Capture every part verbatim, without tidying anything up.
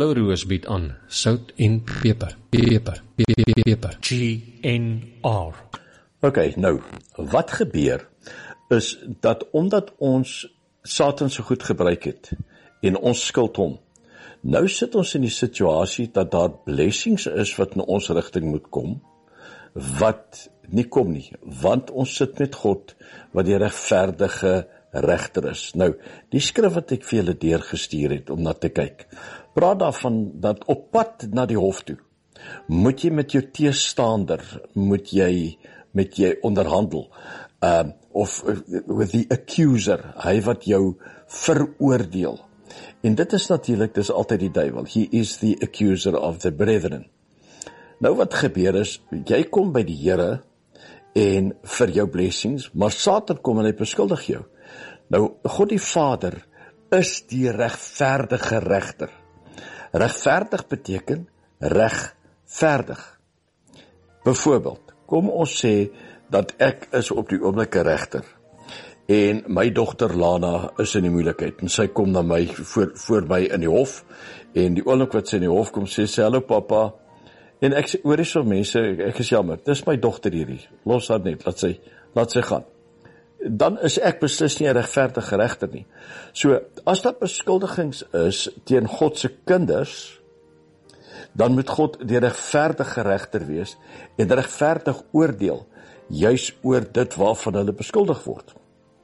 Blou Roos bied aan sout en peper, peper, peper, G N R. Ok, nou, wat gebeur is dat omdat ons Satan so goed gebruik het en ons skuld hom, nou sit ons in die situasie dat daar blessings is wat in ons rigting moet kom, wat nie kom nie, want ons sit met God wat die regverdige regter is. Nou, die skrif wat ek vir julle deurgestuur het om na te kyk, praat daarvan dat op pad na die hof toe, moet jy met jou teestander, moet jy met jy onderhandel, uh, of uh, with the accuser, hy wat jou veroordeel. En dit is natuurlik, dis altyd die duiwel, he is the accuser of the brethren. Nou wat gebeur is, jy kom by die Here en vir jou blessings, maar Satan kom en hy beskuldig jou. Nou, God die Vader is die regverdige regter. Regverdig beteken regverdig. Byvoorbeeld, kom ons sê dat ek is op die oomblik 'n regter en my dogter Lana is in die moeilikheid en sy kom na my voor, voor my in die hof en die oomblik wat sy in die hof kom sê sy, hallo papa, en ek sê, oor is so mense, ek is jammer, dis my dogter hierdie, los haar net, laat sy, laat sy gaan. Dan is ek beslis nie 'n regverdige regter nie. So, as daar beskuldigings is teen God se kinders, dan moet God die regverdige regter wees en regverdig oordeel, juis oor dit waarvan hulle beskuldig word.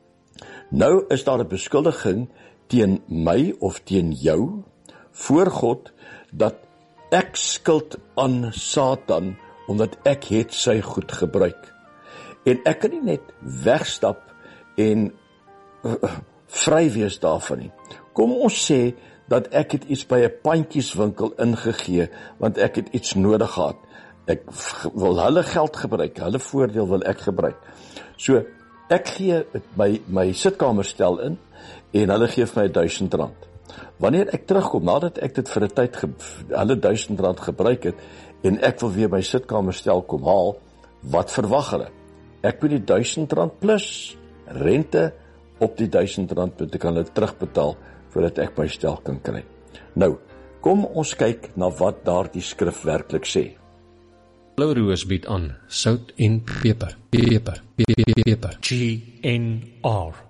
Nou is daar 'n beskuldiging teen my of teen jou voor God, dat ek skuld aan Satan, omdat ek het sy goed gebruik. En ek kan nie net wegstap en uh, vry wees daarvan nie. Kom ons sê dat ek het iets by 'n pandjieswinkel ingegee, want ek het iets nodig gehad. Ek wil hulle geld gebruik, hulle voordeel wil ek gebruik. So, ek gee my, my sitkamerstel in, en hulle geef my duisend rand. Wanneer ek terugkom, nadat ek dit vir 'n tyd, ge, hulle duisend rand gebruik het, en ek wil weer my sitkamerstel kom haal, wat verwag hulle? Ek moet die duisend rand plus rente op die duisend rand moet ek hulle terugbetaal, voordat ek my stel kan kry. Nou, kom ons kyk na wat daardie skrif werklik sê. Blou Roos bied aan sout en peper, peper, peper, G N R.